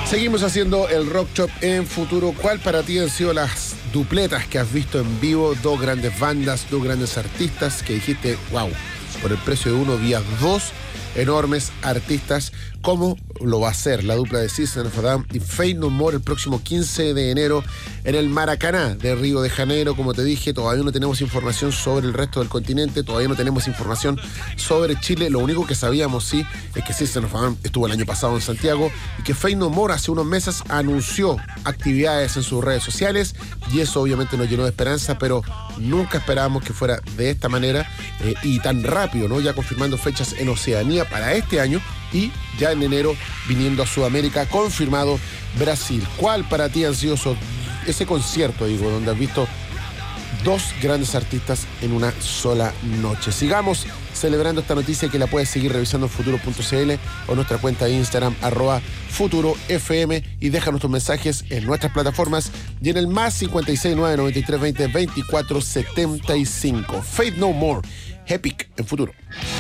Seguimos haciendo el Rock Shop en Futuro. ¿Cuál para ti han sido las dupletas que has visto en vivo? Dos grandes bandas, dos grandes artistas que dijiste, wow, por el precio de uno vi a dos enormes artistas. ¿Cómo lo va a hacer la dupla de System of a Down y Faith No More el próximo 15 de enero en el Maracaná de Río de Janeiro? Como te dije, todavía no tenemos información sobre el resto del continente, todavía no tenemos información sobre Chile. Lo único que sabíamos, sí, es que System of a Down estuvo el año pasado en Santiago y que Faith No More hace unos meses anunció actividades en sus redes sociales, y eso obviamente nos llenó de esperanza, pero nunca esperábamos que fuera de esta manera y tan rápido, ¿no? Ya confirmando fechas en Oceanía para este año y ya en enero viniendo a Sudamérica, confirmado Brasil. ¿Cuál para ti han sido ese concierto, digo, donde has visto dos grandes artistas en una sola noche? Sigamos celebrando esta noticia, que la puedes seguir revisando en futuro.cl o nuestra cuenta de Instagram @futurofm, y déjanos tus mensajes en nuestras plataformas y en el +569 93 20 24 75. Faith No More, Epic en Futuro.